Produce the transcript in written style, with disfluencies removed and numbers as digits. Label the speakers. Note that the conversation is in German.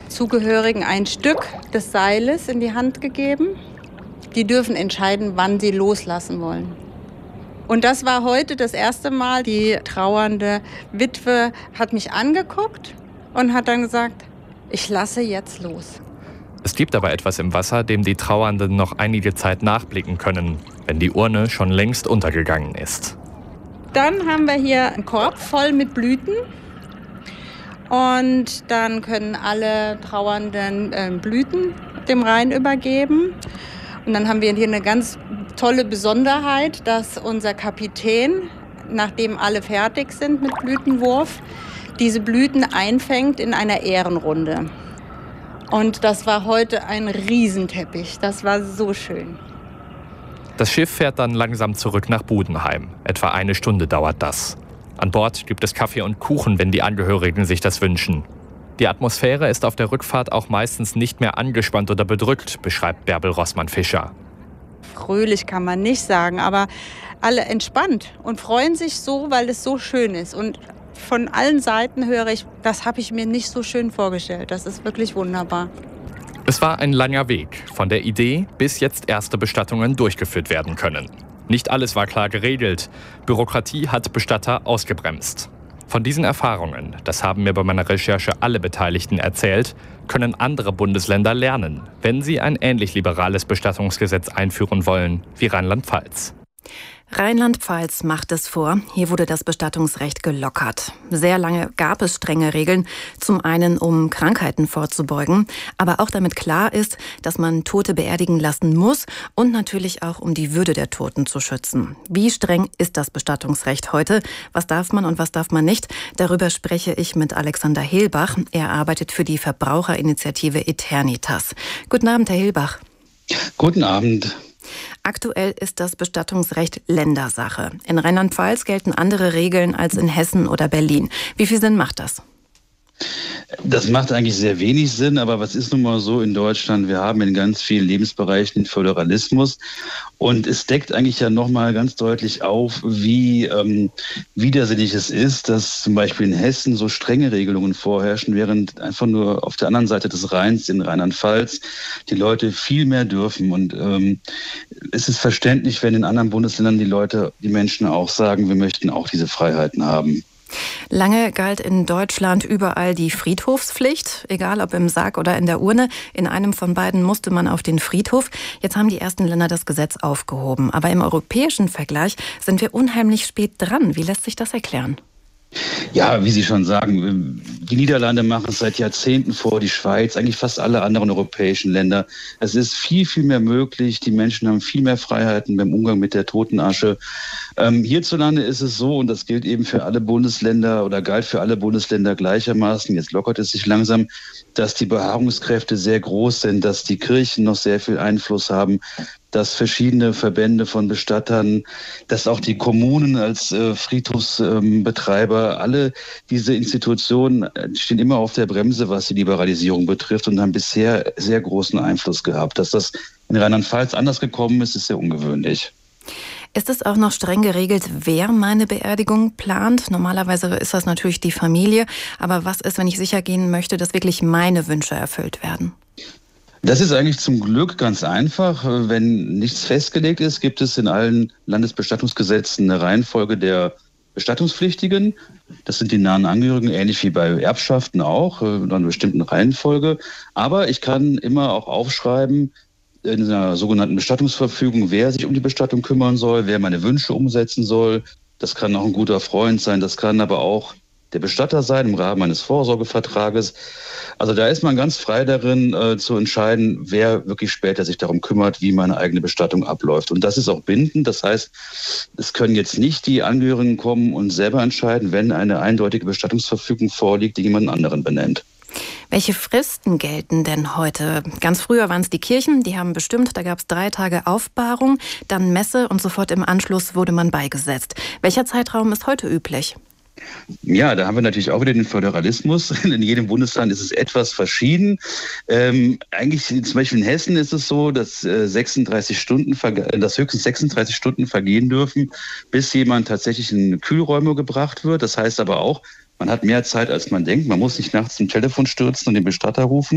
Speaker 1: Zugehörigen ein Stück des Seiles in die Hand gegeben. Die dürfen entscheiden, wann sie loslassen wollen. Und das war heute das erste Mal. Die trauernde Witwe hat mich angeguckt und hat dann gesagt, ich lasse jetzt los.
Speaker 2: Es gibt aber etwas im Wasser, dem die Trauernden noch einige Zeit nachblicken können, wenn die Urne schon längst untergegangen ist.
Speaker 1: Dann haben wir hier einen Korb voll mit Blüten. Und dann können alle Trauernden Blüten dem Rhein übergeben. Und dann haben wir hier eine ganz tolle Besonderheit, dass unser Kapitän, nachdem alle fertig sind mit Blütenwurf, diese Blüten einfängt in einer Ehrenrunde. Und das war heute ein Riesenteppich. Das war so schön.
Speaker 2: Das Schiff fährt dann langsam zurück nach Budenheim. Etwa 1 Stunde dauert das. An Bord gibt es Kaffee und Kuchen, wenn die Angehörigen sich das wünschen. Die Atmosphäre ist auf der Rückfahrt auch meistens nicht mehr angespannt oder bedrückt, beschreibt Bärbel Rossmann-Fischer.
Speaker 1: Fröhlich kann man nicht sagen, aber alle entspannt und freuen sich so, weil es so schön ist. Und von allen Seiten höre ich, das habe ich mir nicht so schön vorgestellt. Das ist wirklich wunderbar.
Speaker 2: Es war ein langer Weg, von der Idee, bis jetzt erste Bestattungen durchgeführt werden können. Nicht alles war klar geregelt. Bürokratie hat Bestatter ausgebremst. Von diesen Erfahrungen, das haben mir bei meiner Recherche alle Beteiligten erzählt, können andere Bundesländer lernen, wenn sie ein ähnlich liberales Bestattungsgesetz einführen wollen wie Rheinland-Pfalz.
Speaker 3: Rheinland-Pfalz macht es vor. Hier wurde das Bestattungsrecht gelockert. Sehr lange gab es strenge Regeln. Zum einen, um Krankheiten vorzubeugen, aber auch damit klar ist, dass man Tote beerdigen lassen muss und natürlich auch, um die Würde der Toten zu schützen. Wie streng ist das Bestattungsrecht heute? Was darf man und was darf man nicht? Darüber spreche ich mit Alexander Hilbach. Er arbeitet für die Verbraucherinitiative Eternitas. Guten Abend, Herr Hilbach.
Speaker 4: Guten Abend.
Speaker 3: Aktuell ist das Bestattungsrecht Ländersache. In Rheinland-Pfalz gelten andere Regeln als in Hessen oder Berlin. Wie viel Sinn macht das?
Speaker 4: Das macht eigentlich sehr wenig Sinn, aber was ist nun mal so in Deutschland? Wir haben in ganz vielen Lebensbereichen den Föderalismus und es deckt eigentlich ja nochmal ganz deutlich auf, wie widersinnig es ist, dass zum Beispiel in Hessen so strenge Regelungen vorherrschen, während einfach nur auf der anderen Seite des Rheins in Rheinland-Pfalz die Leute viel mehr dürfen. Und es ist verständlich, wenn in anderen Bundesländern die Menschen auch sagen, wir möchten auch diese Freiheiten haben.
Speaker 3: Lange galt in Deutschland überall die Friedhofspflicht, egal ob im Sarg oder in der Urne. In einem von beiden musste man auf den Friedhof. Jetzt haben die ersten Länder das Gesetz aufgehoben. Aber im europäischen Vergleich sind wir unheimlich spät dran. Wie lässt sich das erklären?
Speaker 4: Ja, wie Sie schon sagen, die Niederlande machen es seit Jahrzehnten vor, die Schweiz, eigentlich fast alle anderen europäischen Länder. Es ist viel, viel mehr möglich. Die Menschen haben viel mehr Freiheiten beim Umgang mit der Totenasche. Hierzulande ist es so, und das gilt eben für alle Bundesländer oder galt für alle Bundesländer gleichermaßen, jetzt lockert es sich langsam, dass die Beharrungskräfte sehr groß sind, dass die Kirchen noch sehr viel Einfluss haben, dass verschiedene Verbände von Bestattern, dass auch die Kommunen als Friedhofsbetreiber, alle diese Institutionen stehen immer auf der Bremse, was die Liberalisierung betrifft und haben bisher sehr großen Einfluss gehabt. Dass das in Rheinland-Pfalz anders gekommen ist, ist sehr ungewöhnlich.
Speaker 3: Ist es auch noch streng geregelt, wer meine Beerdigung plant? Normalerweise ist das natürlich die Familie. Aber was ist, wenn ich sicher gehen möchte, dass wirklich meine Wünsche erfüllt werden?
Speaker 4: Das ist eigentlich zum Glück ganz einfach. Wenn nichts festgelegt ist, gibt es in allen Landesbestattungsgesetzen eine Reihenfolge der Bestattungspflichtigen. Das sind die nahen Angehörigen, ähnlich wie bei Erbschaften auch, in einer bestimmten Reihenfolge. Aber ich kann immer auch aufschreiben, in einer sogenannten Bestattungsverfügung, wer sich um die Bestattung kümmern soll, wer meine Wünsche umsetzen soll. Das kann auch ein guter Freund sein, das kann aber auch der Bestatter sein im Rahmen eines Vorsorgevertrages. Also da ist man ganz frei darin, zu entscheiden, wer wirklich später sich darum kümmert, wie meine eigene Bestattung abläuft. Und das ist auch bindend. Das heißt, es können jetzt nicht die Angehörigen kommen und selber entscheiden, wenn eine eindeutige Bestattungsverfügung vorliegt, die jemand anderen benennt.
Speaker 3: Welche Fristen gelten denn heute? Ganz früher waren es die Kirchen, die haben bestimmt, da gab es 3 Tage Aufbahrung, dann Messe und sofort im Anschluss wurde man beigesetzt. Welcher Zeitraum ist heute üblich?
Speaker 4: Ja, da haben wir natürlich auch wieder den Föderalismus. In jedem Bundesland ist es etwas verschieden. Eigentlich zum Beispiel in Hessen ist es so, dass höchstens 36 Stunden vergehen dürfen, bis jemand tatsächlich in Kühlräume gebracht wird. Das heißt aber auch, man hat mehr Zeit, als man denkt. Man muss nicht nachts zum Telefon stürzen und den Bestatter rufen.